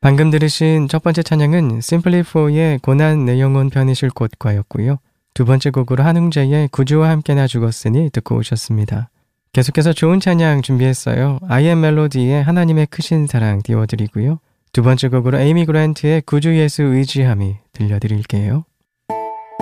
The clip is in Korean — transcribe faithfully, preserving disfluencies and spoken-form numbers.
방금 들으신 첫 번째 찬양은 Simply For의 고난 내 영혼 편이실 곳과였고요. 두 번째 곡으로 한웅재의 구주와 함께 나 죽었으니 듣고 오셨습니다. 계속해서 좋은 찬양 준비했어요. I am 멜로디의 하나님의 크신 사랑 띄워드리고요. 두 번째 곡으로 에이미 그랜트의 구주 예수 의지함이 들려드릴게요.